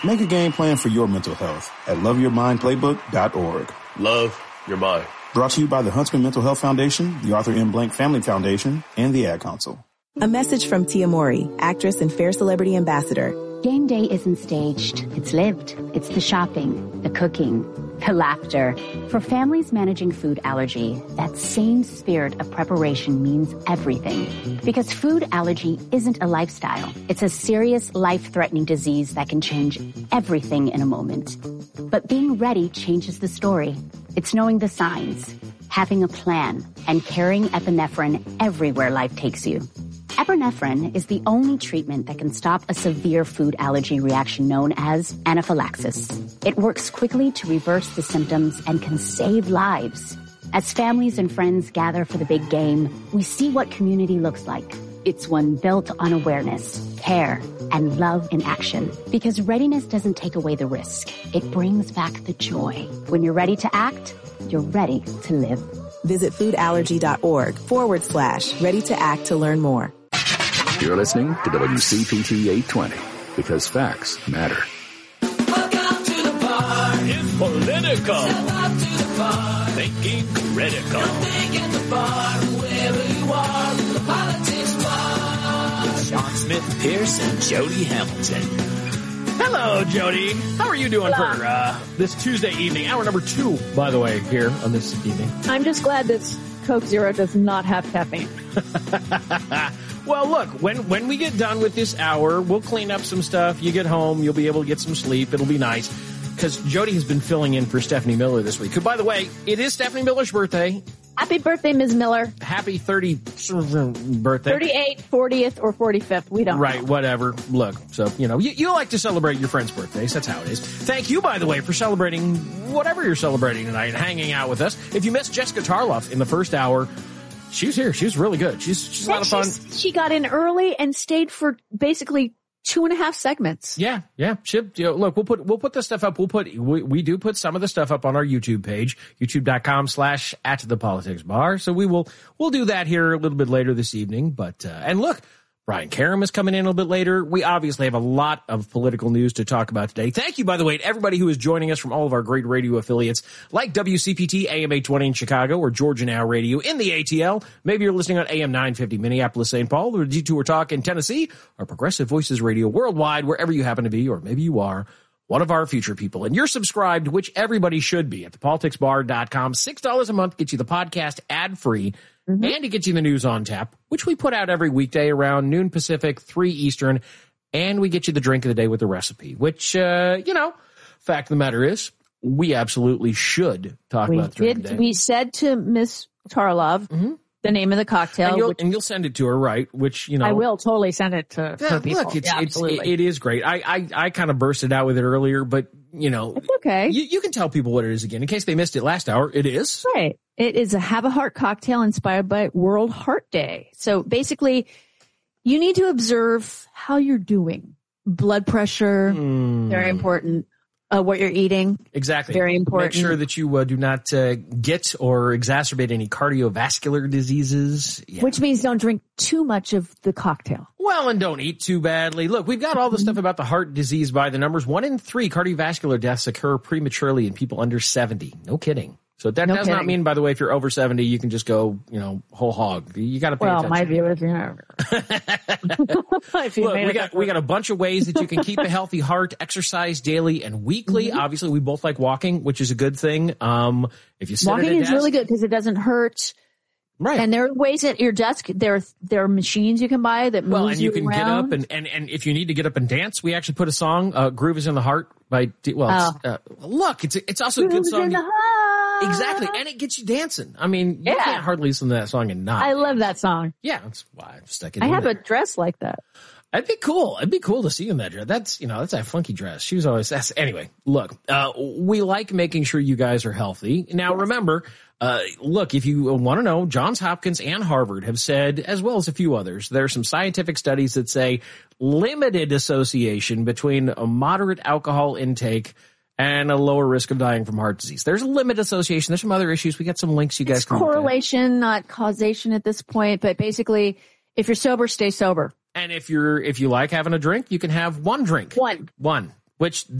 Make a game plan for your mental health at loveyourmindplaybook.org. Love your mind. Brought to you by the Huntsman Mental Health Foundation, the Arthur M. Blank Family Foundation, and the Ad Council. A message from Tia Mowry, actress and Fair Celebrity Ambassador. Game day isn't staged. It's lived. It's the shopping, the cooking, the laughter. For families managing food allergy, that same spirit of preparation means everything. Because food allergy isn't a lifestyle. It's a serious, life-threatening disease that can change everything in a moment. But being ready changes the story. It's knowing the signs, having a plan, and carrying epinephrine everywhere life takes you. Epinephrine is the only treatment that can stop a severe food allergy reaction known as anaphylaxis. It works quickly to reverse the symptoms and can save lives. As families and friends gather for the big game, we see what community looks like. It's one built on awareness, care, and love in action. Because readiness doesn't take away the risk. It brings back the joy. When you're ready to act, you're ready to live. Visit foodallergy.org/ready to act to learn more. You're listening to WCPT 820 because facts matter. Welcome to the bar. It's political. Step up to the bar. Thinking critical. You're thinking the bar. Wherever you are, the politics bar. With Sean Smith Pierce and Jody Hamilton. Hello, Jody. How are you doing for this Tuesday evening? Hour number 2, by the way, here on this evening. I'm just glad this Coke Zero does not have caffeine. Well, look, when we get done with this hour, we'll clean up some stuff. You get home, you'll be able to get some sleep. It'll be nice. Because Jody has been filling in for Stephanie Miller this week. Who, by the way, it is Stephanie Miller's birthday. Happy birthday, Ms. Miller. Happy 30th birthday. 38th, 40th, or 45th. We don't know. Right, whatever. Look, so, you like to celebrate your friends' birthdays. That's how it is. Thank you, by the way, for celebrating whatever you're celebrating tonight and hanging out with us. If you missed Jessica Tarloff in the first hour, she was here. She was really good. She's a lot of fun. She got in early and stayed for basically 2.5 segments. Yeah. Look, we'll put this stuff up. We do put some of the stuff up on our YouTube page, youtube.com/@thepoliticsbar. So we'll do that here a little bit later this evening. But, and look, Brian Karam is coming in a little bit later. We obviously have a lot of political news to talk about today. Thank you, by the way, to everybody who is joining us from all of our great radio affiliates like WCPT AM 820 in Chicago or Georgia Now Radio in the ATL. Maybe you're listening on AM 950 Minneapolis, St. Paul, or Detour Talk in Tennessee, or Progressive Voices Radio worldwide, wherever you happen to be, or maybe you are one of our future people. And you're subscribed, which everybody should be, at thepoliticsbar.com. $6 a month gets you the podcast ad-free. Mm-hmm. And it gets you the news on tap, which we put out every weekday around noon Pacific, 3 Eastern. And we get you the drink of the day with the recipe, which, fact of the matter is, we absolutely should talk about the drink of the day. We said to Miss Tarlov the name of the cocktail. And you'll send it to her, right? Which, I will totally send it to people. Look, it is great. I kind of bursted out with it earlier, but, it's okay. You can tell people what it is again. In case they missed it last hour, it is. Right. It is a Have a Heart cocktail inspired by World Heart Day. So basically, you need to observe how you're doing. Blood pressure, very important. What you're eating. Exactly. Very important. Make sure that you do not get or exacerbate any cardiovascular diseases. Yeah. Which means don't drink too much of the cocktail. Well, and don't eat too badly. Look, we've got all the stuff about the heart disease by the numbers. 1 in 3 cardiovascular deaths occur prematurely in people under 70. No kidding. So that does not mean, by the way, if you're over 70, you can just go, whole hog. You got to pay attention. Well, my view is, Look, we got a bunch of ways that you can keep a healthy heart, exercise daily and weekly. Mm-hmm. Obviously, we both like walking, which is a good thing. If you sit walking at a is desk, really good because it doesn't hurt. Right. And there are ways at your desk. There are machines you can buy that moves and you can around. get up and if you need to get up and dance, we actually put a song, Groove is in the Heart by, look, it's also a good song. Exactly. And it gets you dancing. I mean, you can't hardly listen to that song and not. I love that song. Yeah. That's why I stuck it I in have there. a dress like that. It'd be cool. It'd be cool to see in that dress. That's that funky dress. She was always, anyway, look, we like making sure you guys are healthy. Now, remember, look, if you want to know, Johns Hopkins and Harvard have said, as well as a few others, there are some scientific studies that say limited association between a moderate alcohol intake and a lower risk of dying from heart disease. There's a limited association. There's some other issues. We got some links you guys can look at. Correlation, not causation at this point, but basically, if you're sober, stay sober. And if you like having a drink, you can have one drink. One. which